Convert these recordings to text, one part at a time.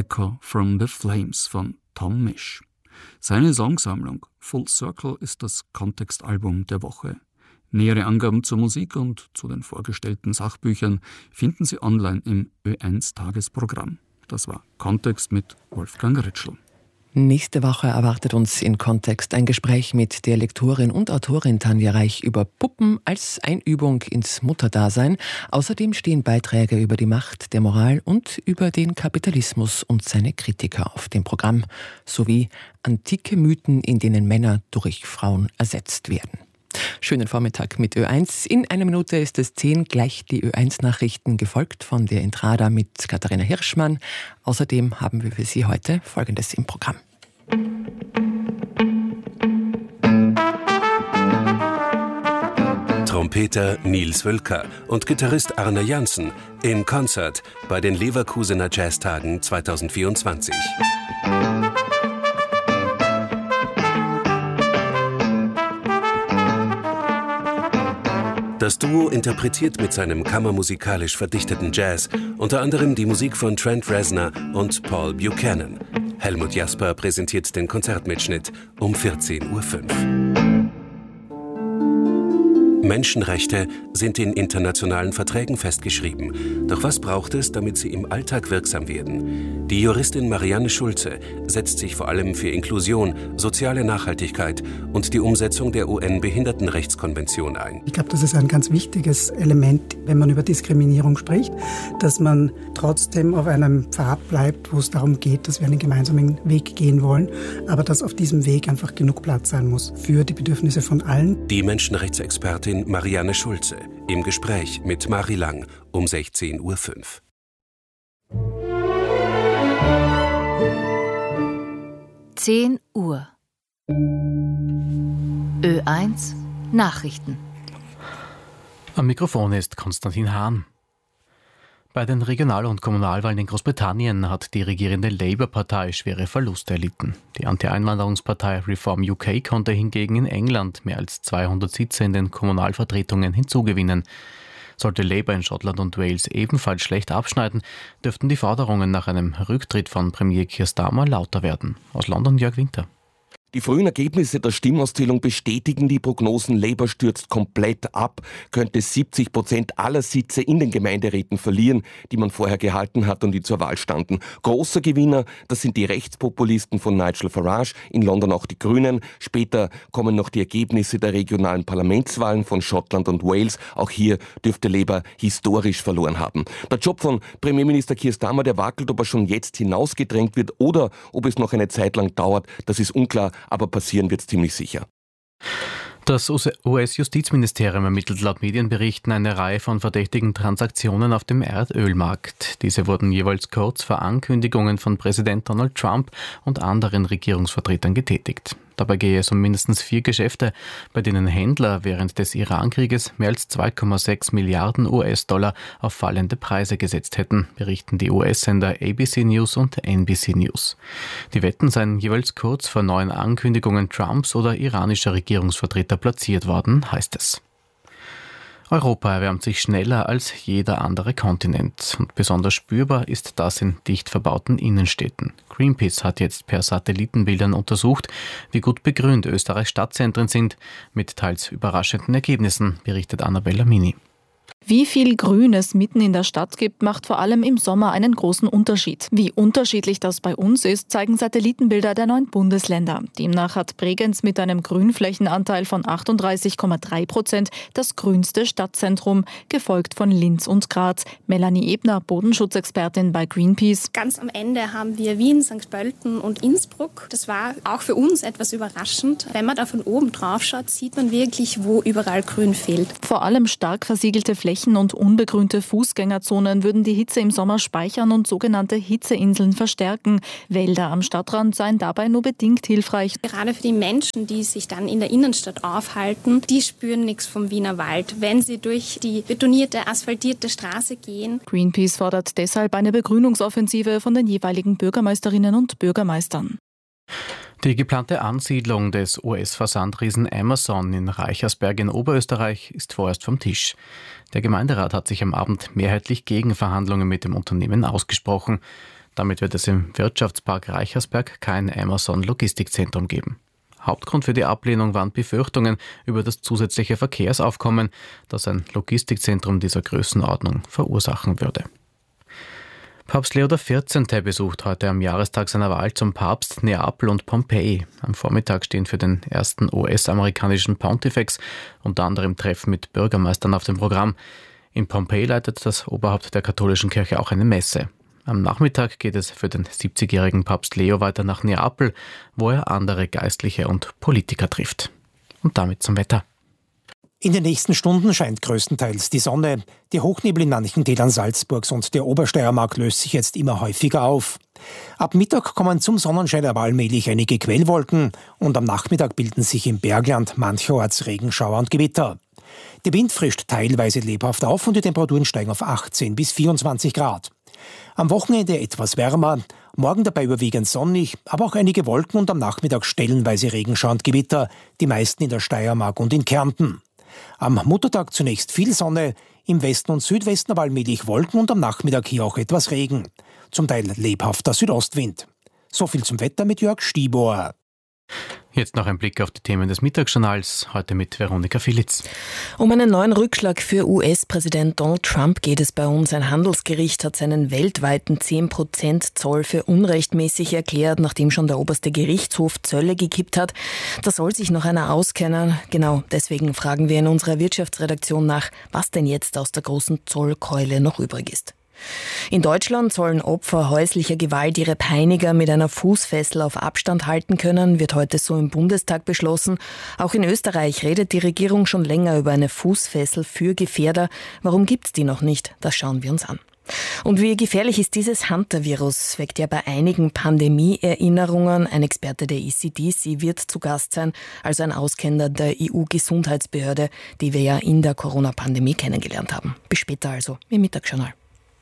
Echo from the Flames von Tom Misch. Seine Songsammlung Full Circle ist das Kontextalbum der Woche. Nähere Angaben zur Musik und zu den vorgestellten Sachbüchern finden Sie online im Ö1-Tagesprogramm. Das war Kontext mit Wolfgang Ritschl. Nächste Woche erwartet uns in Kontext ein Gespräch mit der Lektorin und Autorin Tanja Reich über Puppen als Einübung ins Mutterdasein. Außerdem stehen Beiträge über die Macht der Moral und über den Kapitalismus und seine Kritiker auf dem Programm, sowie antike Mythen, in denen Männer durch Frauen ersetzt werden. Schönen Vormittag mit Ö1. In einer Minute ist es 10, gleich die Ö1-Nachrichten, gefolgt von der Intrada mit Katharina Hirschmann. Außerdem haben wir für Sie heute Folgendes im Programm. Trompeter Nils Wölker und Gitarrist Arne Janssen in Konzert bei den Leverkusener Jazztagen 2024. Das Duo interpretiert mit seinem kammermusikalisch verdichteten Jazz unter anderem die Musik von Trent Reznor und Paul Buchanan. Helmut Jasper präsentiert den Konzertmitschnitt um 14:05 Uhr. Menschenrechte sind in internationalen Verträgen festgeschrieben. Doch was braucht es, damit sie im Alltag wirksam werden? Die Juristin Marianne Schulze setzt sich vor allem für Inklusion, soziale Nachhaltigkeit und die Umsetzung der UN-Behindertenrechtskonvention ein. Ich glaube, das ist ein ganz wichtiges Element, wenn man über Diskriminierung spricht, dass man trotzdem auf einem Pfad bleibt, wo es darum geht, dass wir einen gemeinsamen Weg gehen wollen, aber dass auf diesem Weg einfach genug Platz sein muss für die Bedürfnisse von allen. Die Menschenrechtsexpertin Marianne Schulze im Gespräch mit Mari Lang um 16:05 Uhr. 10 Uhr. Ö1 Nachrichten. Am Mikrofon ist Konstantin Hahn. Bei den Regional- und Kommunalwahlen in Großbritannien hat die regierende Labour-Partei schwere Verluste erlitten. Die Anti-Einwanderungspartei Reform UK konnte hingegen in England mehr als 200 Sitze in den Kommunalvertretungen hinzugewinnen. Sollte Labour in Schottland und Wales ebenfalls schlecht abschneiden, dürften die Forderungen nach einem Rücktritt von Premier Keir Starmer lauter werden. Aus London Jörg Winter. Die frühen Ergebnisse der Stimmauszählung bestätigen die Prognosen. Labour stürzt komplett ab, könnte 70% aller Sitze in den Gemeinderäten verlieren, die man vorher gehalten hat und die zur Wahl standen. Großer Gewinner, das sind die Rechtspopulisten von Nigel Farage, in London auch die Grünen. Später kommen noch die Ergebnisse der regionalen Parlamentswahlen von Schottland und Wales. Auch hier dürfte Labour historisch verloren haben. Der Job von Premierminister Keir Starmer, der wackelt, ob er schon jetzt hinausgedrängt wird oder ob es noch eine Zeit lang dauert. Das ist unklar. Aber passieren wird es ziemlich sicher. Das US-Justizministerium ermittelt laut Medienberichten eine Reihe von verdächtigen Transaktionen auf dem Erdölmarkt. Diese wurden jeweils kurz vor Ankündigungen von Präsident Donald Trump und anderen Regierungsvertretern getätigt. Dabei gehe es um mindestens 4 Geschäfte, bei denen Händler während des Iran-Krieges mehr als 2,6 Milliarden US-Dollar auf fallende Preise gesetzt hätten, berichten die US-Sender ABC News und NBC News. Die Wetten seien jeweils kurz vor neuen Ankündigungen Trumps oder iranischer Regierungsvertreter platziert worden, heißt es. Europa erwärmt sich schneller als jeder andere Kontinent und besonders spürbar ist das in dicht verbauten Innenstädten. Greenpeace hat jetzt per Satellitenbildern untersucht, wie gut begrünt Österreichs Stadtzentren sind, mit teils überraschenden Ergebnissen, berichtet Annabella Mini. Wie viel Grün es mitten in der Stadt gibt, macht vor allem im Sommer einen großen Unterschied. Wie unterschiedlich das bei uns ist, zeigen Satellitenbilder der 9 Bundesländer. Demnach hat Bregenz mit einem Grünflächenanteil von 38,3% das grünste Stadtzentrum, gefolgt von Linz und Graz. Melanie Ebner, Bodenschutzexpertin bei Greenpeace. Ganz am Ende haben wir Wien, St. Pölten und Innsbruck. Das war auch für uns etwas überraschend. Wenn man da von oben drauf schaut, sieht man wirklich, wo überall Grün fehlt. Vor allem stark versiegelte Flächen und unbegrünte Fußgängerzonen würden die Hitze im Sommer speichern und sogenannte Hitzeinseln verstärken. Wälder am Stadtrand seien dabei nur bedingt hilfreich. Gerade für die Menschen, die sich dann in der Innenstadt aufhalten, die spüren nichts vom Wiener Wald, wenn sie durch die betonierte, asphaltierte Straße gehen. Greenpeace fordert deshalb eine Begrünungsoffensive von den jeweiligen Bürgermeisterinnen und Bürgermeistern. Die geplante Ansiedlung des US-Versandriesen Amazon in Reichersberg in Oberösterreich ist vorerst vom Tisch. Der Gemeinderat hat sich am Abend mehrheitlich gegen Verhandlungen mit dem Unternehmen ausgesprochen. Damit wird es im Wirtschaftspark Reichersberg kein Amazon-Logistikzentrum geben. Hauptgrund für die Ablehnung waren Befürchtungen über das zusätzliche Verkehrsaufkommen, das ein Logistikzentrum dieser Größenordnung verursachen würde. Papst Leo XIV. Besucht heute am Jahrestag seiner Wahl zum Papst Neapel und Pompeji. Am Vormittag stehen für den ersten US-amerikanischen Pontifex unter anderem Treffen mit Bürgermeistern auf dem Programm. In Pompeji leitet das Oberhaupt der katholischen Kirche auch eine Messe. Am Nachmittag geht es für den 70-jährigen Papst Leo weiter nach Neapel, wo er andere Geistliche und Politiker trifft. Und damit zum Wetter. In den nächsten Stunden scheint größtenteils die Sonne. Der Hochnebel in manchen Tälern Salzburgs und der Obersteiermark löst sich jetzt immer häufiger auf. Ab Mittag kommen zum Sonnenschein aber allmählich einige Quellwolken und am Nachmittag bilden sich im Bergland mancherorts Regenschauer und Gewitter. Der Wind frischt teilweise lebhaft auf und die Temperaturen steigen auf 18 bis 24 Grad. Am Wochenende etwas wärmer, morgen dabei überwiegend sonnig, aber auch einige Wolken und am Nachmittag stellenweise Regenschauer und Gewitter, die meisten in der Steiermark und in Kärnten. Am Muttertag zunächst viel Sonne, im Westen und Südwesten aber allmählich Wolken und am Nachmittag hier auch etwas Regen. Zum Teil lebhafter Südostwind. So viel zum Wetter mit Jörg Stiebohr. Jetzt noch ein Blick auf die Themen des Mittagsjournals, heute mit Veronika Filitz. Um einen neuen Rückschlag für US-Präsident Donald Trump geht es bei uns. Ein Handelsgericht hat seinen weltweiten 10% Zoll für unrechtmäßig erklärt, nachdem schon der oberste Gerichtshof Zölle gekippt hat. Da soll sich noch einer auskennen. Genau deswegen fragen wir in unserer Wirtschaftsredaktion nach, was denn jetzt aus der großen Zollkeule noch übrig ist. In Deutschland sollen Opfer häuslicher Gewalt ihre Peiniger mit einer Fußfessel auf Abstand halten können, wird heute so im Bundestag beschlossen. Auch in Österreich redet die Regierung schon länger über eine Fußfessel für Gefährder. Warum gibt's die noch nicht? Das schauen wir uns an. Und wie gefährlich ist dieses Hunter-Virus? Weckt ja bei einigen Pandemie-Erinnerungen. Ein Experte der ECDC wird zu Gast sein, also ein Auskenner der EU-Gesundheitsbehörde, die wir ja in der Corona-Pandemie kennengelernt haben. Bis später also im Mittagsjournal.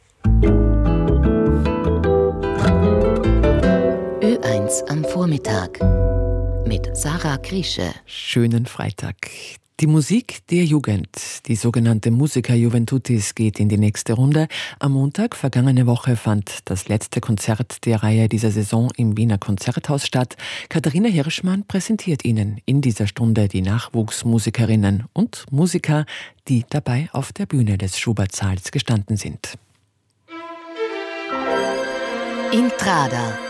Ö1 am Vormittag mit Sarah Griesche. Schönen Freitag. Die Musik der Jugend, die sogenannte Musica Juventutis, geht in die nächste Runde. Am Montag, vergangene Woche, fand das letzte Konzert der Reihe dieser Saison im Wiener Konzerthaus statt. Katharina Hirschmann präsentiert Ihnen in dieser Stunde die Nachwuchsmusikerinnen und Musiker, die dabei auf der Bühne des Schubert-Saals gestanden sind. Intrada.